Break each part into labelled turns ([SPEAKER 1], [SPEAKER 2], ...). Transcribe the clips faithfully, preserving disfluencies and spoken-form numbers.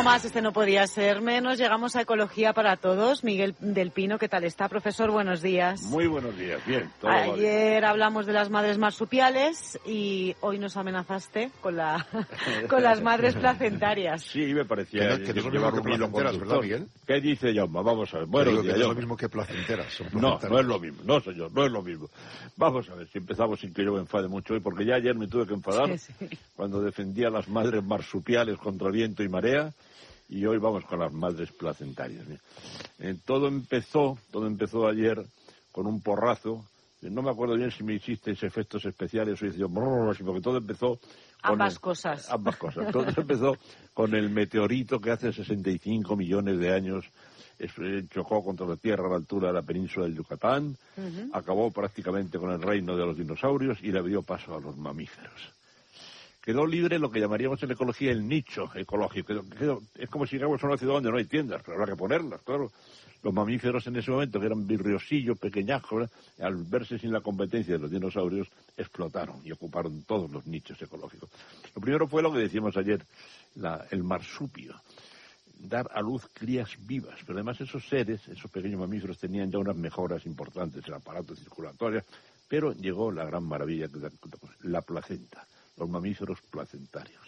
[SPEAKER 1] más, este no podía ser menos. Llegamos a Ecología para Todos. Miguel del Pino, ¿qué tal está, profesor? Buenos días.
[SPEAKER 2] Muy buenos días, bien. Todo
[SPEAKER 1] Ayer hablamos de las madres marsupiales y hoy nos amenazaste con la con las madres placentarias.
[SPEAKER 2] Sí, me parecía
[SPEAKER 3] que, no, que no es lo mismo que placenteras, ¿verdad, Miguel?
[SPEAKER 2] ¿Qué dice Jaume? Vamos a ver. Bueno,
[SPEAKER 3] digo que no es lo mismo que placenteras. Son
[SPEAKER 2] no, no es lo mismo. No, señor, no es lo mismo. Vamos a ver si empezamos sin que yo me enfade mucho hoy, porque ya ayer me tuve que enfadar sí, sí. cuando defendía a las madres marsupiales contra viento y marea. Y hoy vamos con las madres placentarias. Eh, todo empezó, todo empezó ayer con un porrazo. No me acuerdo bien si me hicisteis efectos especiales o hice yo, porque todo empezó con
[SPEAKER 1] ambas
[SPEAKER 2] el,
[SPEAKER 1] cosas.
[SPEAKER 2] Ambas cosas. Todo empezó con el meteorito que hace sesenta y cinco millones de años es, eh, chocó contra la Tierra a la altura de la península del Yucatán, uh-huh. acabó prácticamente con el reino de los dinosaurios y le dio paso a los mamíferos. Quedó libre lo que llamaríamos en ecología el nicho ecológico. Quedó, es como si llegamos a una ciudad donde no hay tiendas, pero habrá que ponerlas, claro. Los mamíferos en ese momento, que eran virriosillos, pequeñajos, ¿eh? al verse sin la competencia de los dinosaurios, explotaron y ocuparon todos los nichos ecológicos. Lo primero fue lo que decíamos ayer, la, el marsupio. Dar a luz crías vivas, pero además esos seres, esos pequeños mamíferos, tenían ya unas mejoras importantes en el aparato circulatorio, pero llegó la gran maravilla, la placenta. Los mamíferos placentarios.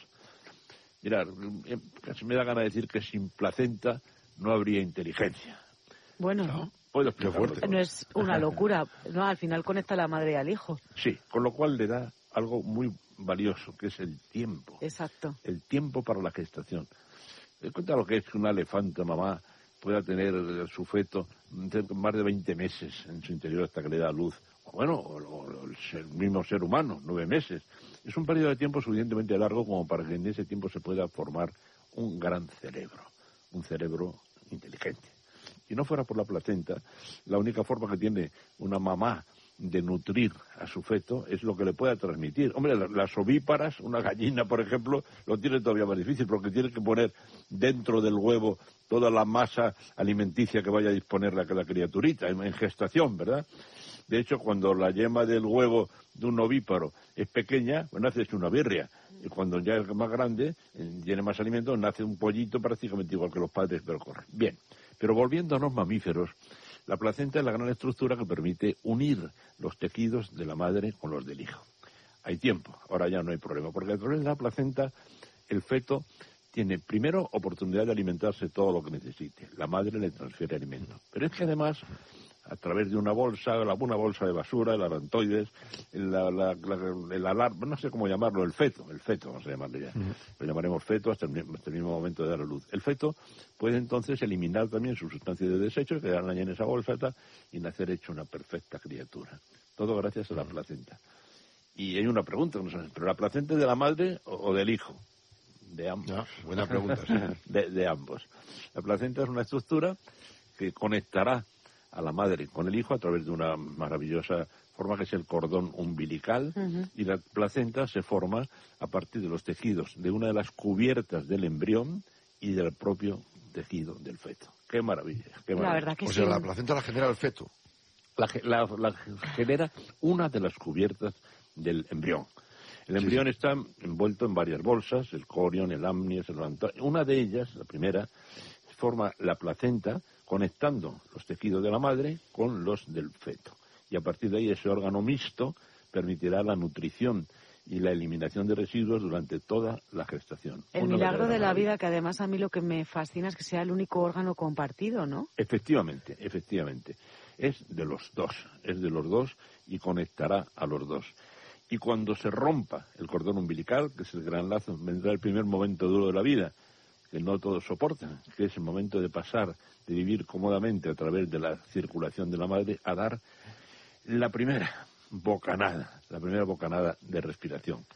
[SPEAKER 2] Mirad, casi me da gana de decir que sin placenta no habría inteligencia.
[SPEAKER 1] Bueno, ¿no?
[SPEAKER 2] Puedo explicarlo.
[SPEAKER 1] No es una locura, no, al final conecta a la madre y al hijo.
[SPEAKER 2] Sí, con lo cual le da algo muy valioso, que es el tiempo.
[SPEAKER 1] Exacto.
[SPEAKER 2] El tiempo para la gestación. ¿Te cuenta lo que es que una elefanta mamá pueda tener su feto más de veinte meses en su interior hasta que le da a luz? Bueno, o, o el, ser, el mismo ser humano, nueve meses. Es un periodo de tiempo suficientemente largo como para que en ese tiempo se pueda formar un gran cerebro, un cerebro inteligente. Si no fuera por la placenta, la única forma que tiene una mamá de nutrir a su feto es lo que le pueda transmitir. Hombre, las, las ovíparas, una gallina, por ejemplo, lo tiene todavía más difícil porque tiene que poner dentro del huevo toda la masa alimenticia que vaya a disponer la, la criaturita en, en gestación, ¿verdad? De hecho, cuando la yema del huevo de un ovíparo es pequeña, pues nace una birria. Y cuando ya es más grande, tiene más alimento, nace un pollito prácticamente igual que los padres, pero corre. Bien, pero volviendo a los mamíferos, la placenta es la gran estructura que permite unir los tejidos de la madre con los del hijo. Hay tiempo, ahora ya no hay problema, porque a través de la placenta el feto tiene primero oportunidad de alimentarse todo lo que necesite. La madre le transfiere alimento. Pero es que además, a través de una bolsa, una bolsa de basura, el arantoides, la, la, la, el alarma, no sé cómo llamarlo, el feto, el feto vamos a llamarle ya, uh-huh. lo llamaremos feto hasta el, hasta el mismo momento de dar a luz. El feto puede entonces eliminar también su sustancia de desecho, quedarán allí en esa bolsa y nacer hecho una perfecta criatura. Todo gracias a la placenta. Y hay una pregunta, ¿pero la placenta es de la madre o, o del hijo? De ambos.
[SPEAKER 3] No, buena pregunta, sí.
[SPEAKER 2] de, de ambos. La placenta es una estructura que conectará a la madre con el hijo a través de una maravillosa forma que es el cordón umbilical, uh-huh. y la placenta se forma a partir de los tejidos de una de las cubiertas del embrión y del propio tejido del feto. ¡Qué maravilla! Qué maravilla.
[SPEAKER 1] La verdad que
[SPEAKER 3] o
[SPEAKER 1] sí.
[SPEAKER 3] sea, la placenta la genera el feto.
[SPEAKER 2] La, la, la genera una de las cubiertas del embrión. El embrión sí. está envuelto en varias bolsas, el corion, el amnios, el levantorio. Una de ellas, la primera, forma la placenta conectando los tejidos de la madre con los del feto. Y a partir de ahí ese órgano mixto permitirá la nutrición y la eliminación de residuos durante toda la gestación.
[SPEAKER 1] El Una milagro de la maravilla. Vida, que además a mí lo que me fascina es que sea el único órgano compartido, ¿no?
[SPEAKER 2] Efectivamente, efectivamente. Es de los dos, es de los dos y conectará a los dos. Y cuando se rompa el cordón umbilical, que es el gran lazo, vendrá el primer momento duro de la vida, que no todos soportan, que es el momento de pasar, de vivir cómodamente a través de la circulación de la madre, a dar la primera bocanada, la primera bocanada de respiración.